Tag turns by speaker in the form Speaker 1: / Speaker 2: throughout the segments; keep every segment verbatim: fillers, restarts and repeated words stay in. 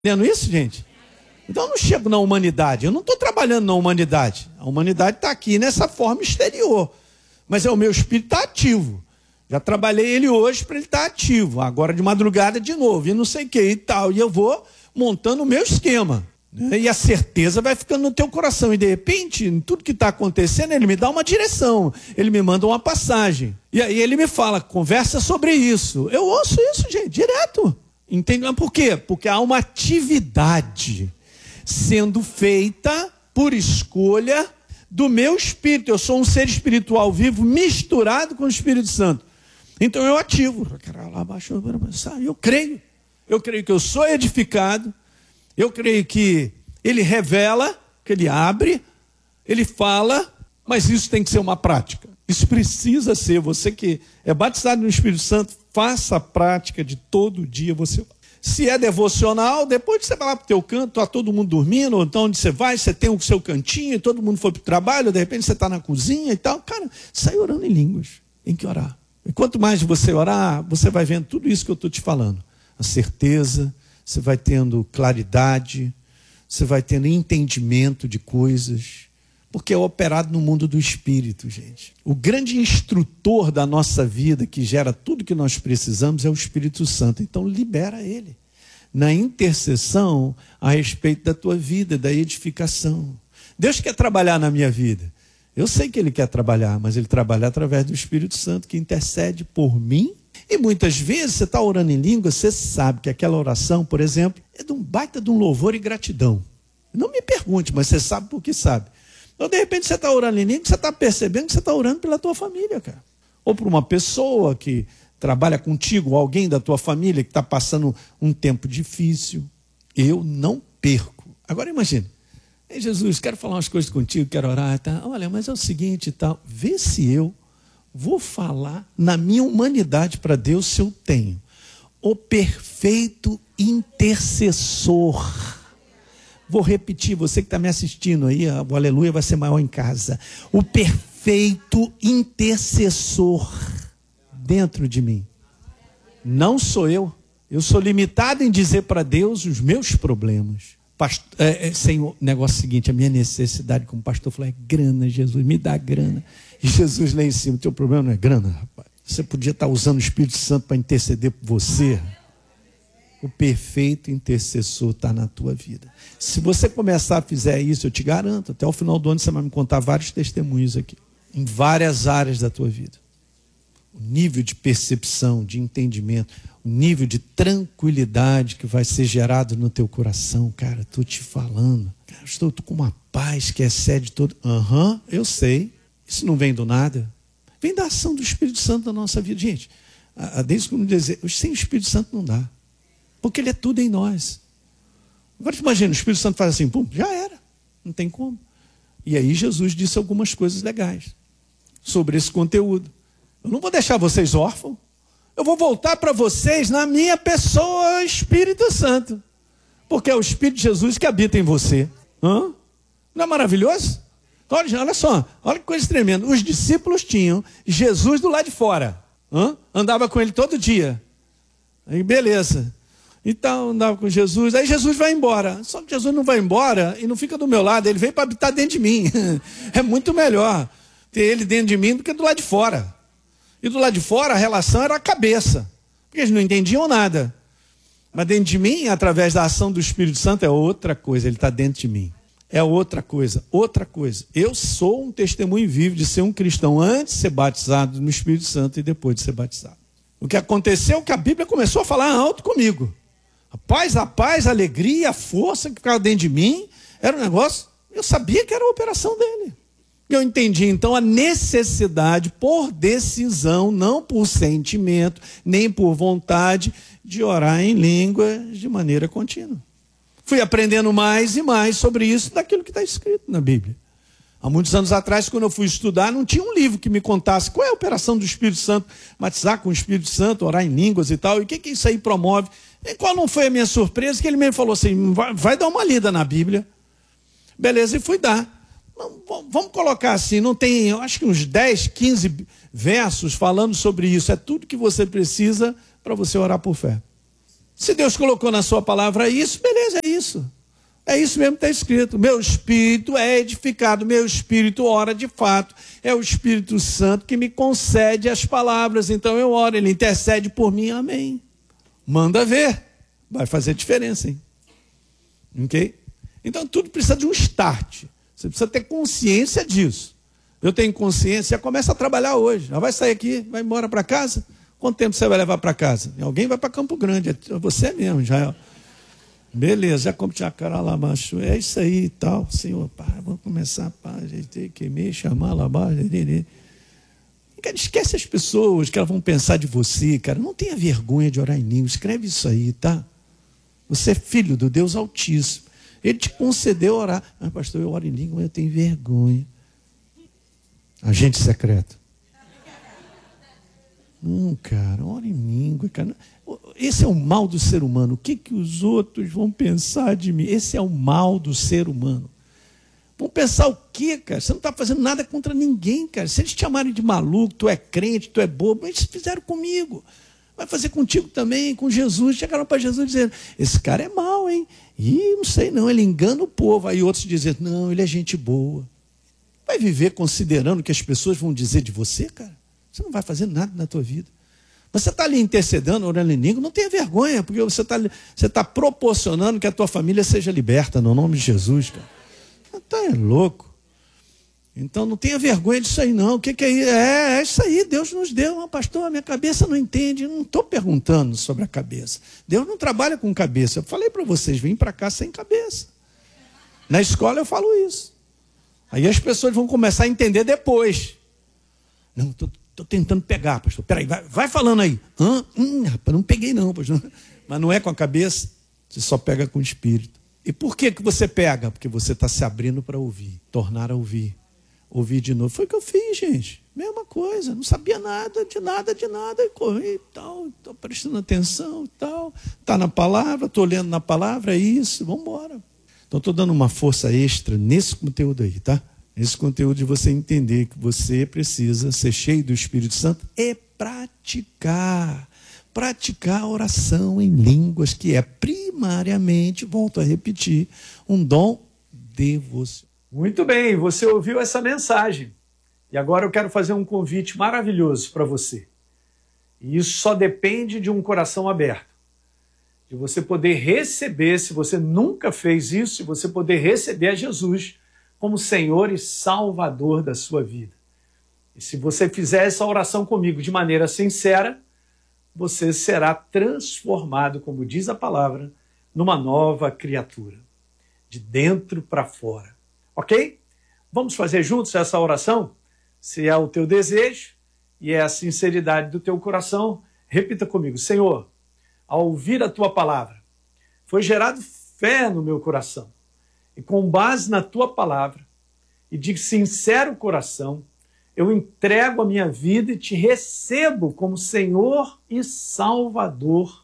Speaker 1: Entendendo isso, gente? Então eu não chego na humanidade, eu não estou trabalhando na humanidade. A humanidade está aqui nessa forma exterior, mas é o meu espírito está ativo. Já trabalhei ele hoje para ele estar ativo, agora de madrugada de novo, e não sei o que e tal. E eu vou montando o meu esquema, né? E a certeza vai ficando no teu coração. E de repente, em tudo que está acontecendo, ele me dá uma direção, ele me manda uma passagem. E aí ele me fala, conversa sobre isso. Eu ouço isso, gente, direto. Entende? Mas por quê? Porque há uma atividade sendo feita por escolha do meu espírito. Eu sou um ser espiritual vivo misturado com o Espírito Santo. Então eu ativo. Eu creio. Eu creio que eu sou edificado. Eu creio que ele revela, que ele abre, ele fala, mas isso tem que ser uma prática. Isso precisa ser. Você que é batizado no Espírito Santo, faça a prática de todo dia você. Se é devocional, depois você vai lá para o teu canto, está todo mundo dormindo, ou então onde você vai, você tem o seu cantinho, e todo mundo foi para o trabalho, de repente você está na cozinha e tal. Cara, sai orando em línguas. Tem que orar. E quanto mais você orar, você vai vendo tudo isso que eu estou te falando. A certeza, você vai tendo claridade, você vai tendo entendimento de coisas, porque é operado no mundo do espírito, gente. O grande instrutor da nossa vida, que gera tudo que nós precisamos, é o Espírito Santo. Então libera ele na intercessão a respeito da tua vida, da edificação. Deus quer trabalhar na minha vida. Eu sei que ele quer trabalhar, mas ele trabalha através do Espírito Santo, que intercede por mim. E muitas vezes você está orando em língua, você sabe que aquela oração, por exemplo, é de um baita de um louvor e gratidão. Não me pergunte, mas você sabe porque sabe. Então, de repente, você está orando em língua, você está percebendo que você está orando pela tua família, cara. Ou por uma pessoa que trabalha contigo, alguém da tua família que está passando um tempo difícil. Eu não perco. Agora imagina. Ei, Jesus, quero falar umas coisas contigo, quero orar. Tá? Olha, mas é o seguinte e tal. Vê se eu vou falar na minha humanidade para Deus se eu tenho o perfeito intercessor. Vou repetir, você que está me assistindo aí, o aleluia vai ser maior em casa. O perfeito intercessor dentro de mim. Não sou eu. Eu sou limitado em dizer para Deus os meus problemas. Pastor, é, é, Senhor, negócio seguinte, a minha necessidade como pastor falou, é grana, Jesus, me dá grana. E Jesus lá em cima, o teu problema não é grana, rapaz. Você podia estar usando o Espírito Santo para interceder por você. O perfeito intercessor está na tua vida. Se você começar a fazer isso, eu te garanto, até o final do ano você vai me contar vários testemunhos aqui, em várias áreas da tua vida. O nível de percepção, de entendimento, o nível de tranquilidade que vai ser gerado no teu coração, cara, estou te falando. Cara, estou com uma paz que excede todo. Aham, uhum, eu sei. Isso não vem do nada. Vem da ação do Espírito Santo na nossa vida. Gente, a Deus como dizer, sem o Espírito Santo não dá. Porque ele é tudo em nós. Agora imagina, o Espírito Santo faz assim, pum, já era. Não tem como. E aí Jesus disse algumas coisas legais sobre esse conteúdo. Eu não vou deixar vocês órfãos. Eu vou voltar para vocês na minha pessoa, Espírito Santo. Porque é o Espírito de Jesus que habita em você. Hã? Não é maravilhoso? Olha, olha só, olha que coisa tremenda. Os discípulos tinham Jesus do lado de fora. Hã? Andava com ele todo dia. Aí beleza. Então andava com Jesus. Aí Jesus vai embora. Só que Jesus não vai embora e não fica do meu lado. Ele veio para habitar dentro de mim. É muito melhor ter ele dentro de mim do que do lado de fora. E do lado de fora a relação era a cabeça. Porque eles não entendiam nada. Mas dentro de mim, através da ação do Espírito Santo, é outra coisa. Ele está dentro de mim. É outra coisa, outra coisa. Eu sou um testemunho vivo de ser um cristão antes de ser batizado no Espírito Santo e depois de ser batizado. O que aconteceu é que a Bíblia começou a falar alto comigo. A paz, a paz, a alegria, a força que ficava dentro de mim, era um negócio, eu sabia que era a operação dele. Eu entendi então a necessidade por decisão, não por sentimento, nem por vontade, de orar em línguas de maneira contínua. Fui aprendendo mais e mais sobre isso daquilo que está escrito na Bíblia. Há muitos anos atrás, quando eu fui estudar, não tinha um livro que me contasse qual é a operação do Espírito Santo, batizar com o Espírito Santo, orar em línguas e tal, e o que, que isso aí promove. E qual não foi a minha surpresa? Que ele me falou assim, vai, vai dar uma lida na Bíblia. Beleza, e fui dar. Vamos colocar assim, não tem, eu acho que uns dez, quinze versos falando sobre isso. É tudo que você precisa para você orar por fé. Se Deus colocou na sua palavra isso, beleza, é isso. É isso mesmo que está escrito. Meu espírito é edificado, meu espírito ora de fato. É o Espírito Santo que me concede as palavras. Então eu oro, ele intercede por mim, amém. Manda ver. Vai fazer diferença, hein? Ok? Então tudo precisa de um start. Você precisa ter consciência disso. Eu tenho consciência, começa a trabalhar hoje. Já vai sair aqui, vai embora para casa. Quanto tempo você vai levar para casa? Alguém vai para Campo Grande, é você mesmo já. Beleza, já como jacará lá, macho. É isso aí e tal, Senhor. Pá, vamos começar, pá, gente, que me chamar lá, cara, esquece as pessoas que elas vão pensar de você, cara. Não tenha vergonha de orar em língua. Escreve isso aí, tá? Você é filho do Deus Altíssimo. Ele te concedeu orar. Ah, pastor, eu oro em língua, mas eu tenho vergonha. Agente secreto. Não, cara, ora em língua, cara. Esse é o mal do ser humano. O que, que os outros vão pensar de mim? Esse é o mal do ser humano. Vão pensar o quê, cara? Você não está fazendo nada contra ninguém, cara. Se eles te chamarem de maluco, tu é crente, tu é bobo, eles fizeram comigo. Vai fazer contigo também, com Jesus. Chegaram para Jesus dizendo, esse cara é mau, hein? Ih, não sei não, ele engana o povo. Aí outros dizendo, não, ele é gente boa. Vai viver considerando que as pessoas vão dizer de você, cara? Você não vai fazer nada na tua vida. Você está ali intercedendo, orando em língua, não tenha vergonha, porque você está você tá proporcionando que a tua família seja liberta no nome de Jesus, cara. Tá é louco. Então não tenha vergonha disso aí, não. O que, que é isso? É, é isso aí, Deus nos deu. Não, pastor, a minha cabeça não entende. Eu não estou perguntando sobre a cabeça. Deus não trabalha com cabeça. Eu falei para vocês, vim para cá sem cabeça. Na escola eu falo isso. Aí as pessoas vão começar a entender depois. Não, estou Estou tentando pegar, pastor. Peraí, vai, vai falando aí. Hã? Hum, rapaz, não peguei não, pastor. Mas não é com a cabeça, você só pega com o espírito. E por que que você pega? Porque você está se abrindo para ouvir, tornar a ouvir. Ouvir de novo. Foi o que eu fiz, gente. Mesma coisa. Não sabia nada, de nada, de nada. E corri e tal. Estou prestando atenção e tal. Está na palavra, estou lendo na palavra, é isso. Vamos embora. Então estou dando uma força extra nesse conteúdo aí, tá? Esse conteúdo de você entender que você precisa ser cheio do Espírito Santo e praticar. Praticar a oração em línguas, que é primariamente, volto a repetir, um dom devocional. Muito bem, você ouviu essa mensagem. E agora eu quero fazer um convite maravilhoso para você. E isso só depende de um coração aberto. De você poder receber, se você nunca fez isso, se você poder receber a Jesus como Senhor e Salvador da sua vida. E se você fizer essa oração comigo de maneira sincera, você será transformado, como diz a palavra, numa nova criatura, de dentro para fora. Ok? Vamos fazer juntos essa oração? Se é o teu desejo e é a sinceridade do teu coração, repita comigo. Senhor, ao ouvir a tua palavra, foi gerado fé no meu coração. E com base na tua palavra e de sincero coração, eu entrego a minha vida e te recebo como Senhor e Salvador.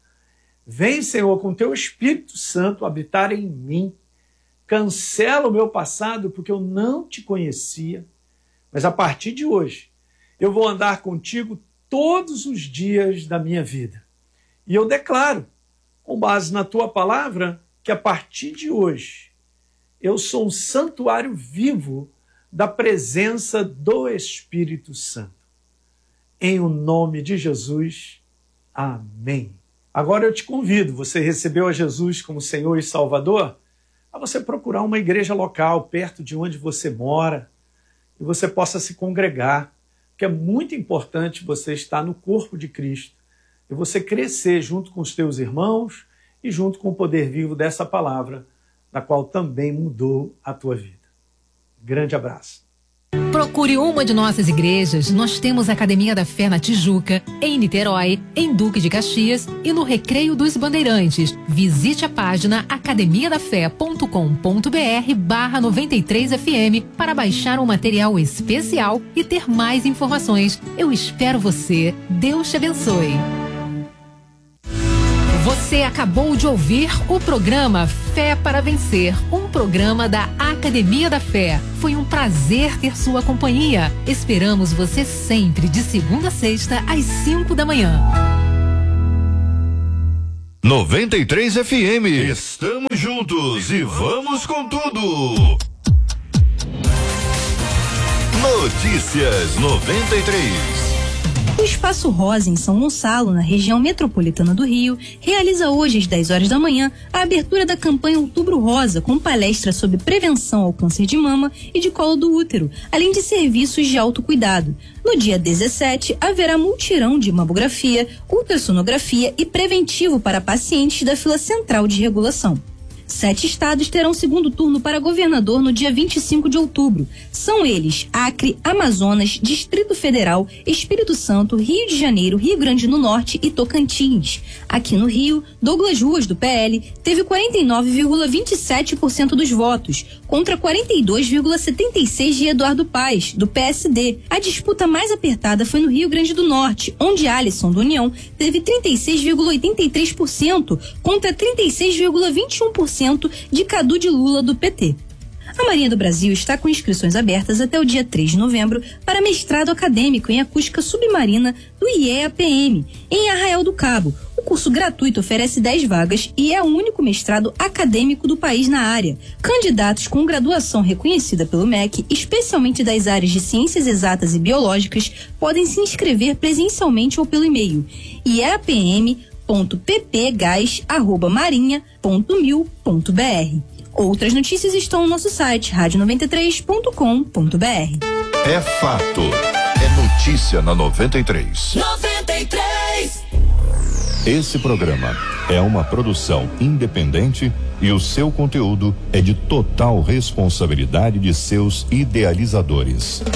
Speaker 1: Vem, Senhor, com teu Espírito Santo habitar em mim. Cancela o meu passado porque eu não te conhecia. Mas a partir de hoje, eu vou andar contigo todos os dias da minha vida. E eu declaro, com base na tua palavra, que a partir de hoje, eu sou um santuário vivo da presença do Espírito Santo. Em o nome de Jesus, amém. Agora eu te convido, você recebeu a Jesus como Senhor e Salvador, a você procurar uma igreja local perto de onde você mora e você possa se congregar, porque é muito importante você estar no corpo de Cristo e você crescer junto com os teus irmãos e junto com o poder vivo dessa palavra, da qual também mudou a tua vida. Grande abraço.
Speaker 2: Procure uma de nossas igrejas. Nós temos a Academia da Fé na Tijuca, em Niterói, em Duque de Caxias e no Recreio dos Bandeirantes. Visite a página academia da fé ponto com ponto br barra noventa e três F M para baixar um material especial e ter mais informações. Eu espero você. Deus te abençoe. Você acabou de ouvir o programa Fé para Vencer, um programa da Academia da Fé. Foi um prazer ter sua companhia. Esperamos você sempre de segunda a sexta às cinco da manhã.
Speaker 3: noventa e três F M. Estamos juntos e vamos com tudo. Notícias noventa e três.
Speaker 4: O Espaço Rosa, em São Gonçalo, na região metropolitana do Rio, realiza hoje, às dez horas da manhã, a abertura da campanha Outubro Rosa, com palestra sobre prevenção ao câncer de mama e de colo do útero, além de serviços de autocuidado. No dia dezessete, haverá multirão de mamografia, ultrassonografia e preventivo para pacientes da fila central de regulação. Sete estados terão segundo turno para governador no dia vinte e cinco de outubro. São eles Acre, Amazonas, Distrito Federal, Espírito Santo, Rio de Janeiro, Rio Grande do Norte e Tocantins. Aqui no Rio, Douglas Ruas, do P L, teve quarenta e nove vírgula vinte e sete por cento dos votos, contra quarenta e dois vírgula setenta e seis por cento de Eduardo Paes, do P S D. A disputa mais apertada foi no Rio Grande do Norte, onde Alisson, do União, teve trinta e seis vírgula oitenta e três por cento, contra trinta e seis vírgula vinte e um por cento de Cadu de Lula, do P T. A Marinha do Brasil está com inscrições abertas até o dia três de novembro para mestrado acadêmico em acústica submarina do I E A P M, em Arraial do Cabo. O curso gratuito oferece dez vagas e é o único mestrado acadêmico do país na área. Candidatos com graduação reconhecida pelo M E C, especialmente das áreas de ciências exatas e biológicas, podem se inscrever presencialmente ou pelo e-mail i e a p m ponto p p gás arroba marinha ponto mil ponto b r. Outras notícias estão no nosso site rádio noventa e três ponto com ponto b r.
Speaker 3: É fato. É notícia na noventa e três.
Speaker 5: noventa e três.
Speaker 3: Esse programa é uma produção independente e o seu conteúdo é de total responsabilidade de seus idealizadores.